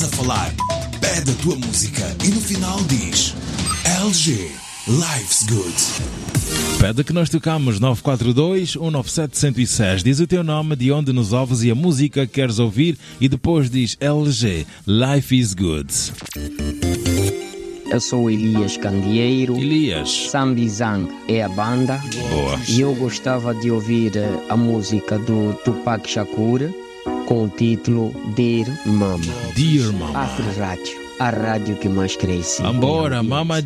estás a falar? Pede a tua música e no final diz LG, Life's Good. Pede que nós tocamos 942-197-106. Diz o teu nome, de onde nos ouves e a música que queres ouvir e depois diz LG, Life is Good. Eu sou Elias Candeeiro. Elias. Sambizang é a banda. Boa. E eu gostava de ouvir a música do Tupac Shakur com o título Dear Mama. Dear Mama. Afro Rádio, a rádio que mais cresce. Vambora, Mama